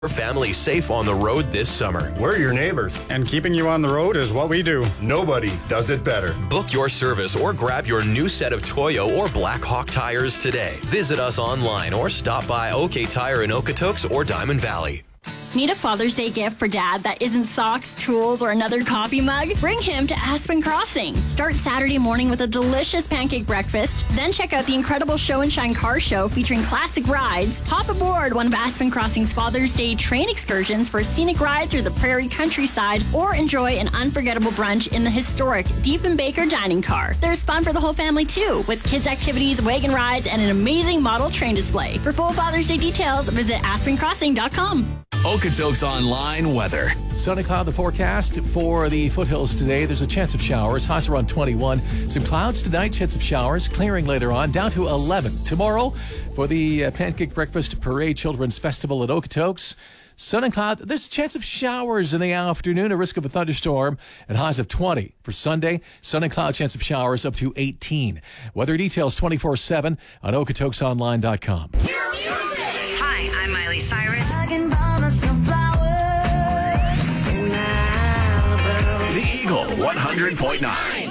Your family safe on the road this summer. We're your neighbors. And keeping you on the road is what we do. Nobody does it better. Book your service or grab your new set of Toyo or Black Hawk tires today. Visit us online or stop by OK Tire in Okotoks or Diamond Valley. Need a Father's Day gift for Dad that isn't socks, tools, or another coffee mug? Bring him to Aspen Crossing. Start Saturday morning with a delicious pancake breakfast. Then check out the incredible Show and Shine car show featuring classic rides. Hop aboard one of Aspen Crossing's Father's Day train excursions for a scenic ride through the prairie countryside, or enjoy an unforgettable brunch in the historic Diefenbaker dining car. There's fun for the whole family too, with kids activities, wagon rides, and an amazing model train display. For full Father's Day details, visit aspencrossing.com. Okotoks Online weather. Sunny cloud the forecast for the foothills today. There's a chance of showers. Highs around 21. Some clouds tonight, chance of showers. Clearing later on, down to 11. Tomorrow, for the Pancake Breakfast Parade Children's Festival at Okotoks. Sun and cloud. There's a chance of showers in the afternoon, a risk of a thunderstorm, and highs of 20. For Sunday, sun and cloud, chance of showers up to 18. Weather details 24/7 on okotoksonline.com. Hi, I'm Miley Cyrus. The Eagle 100.9.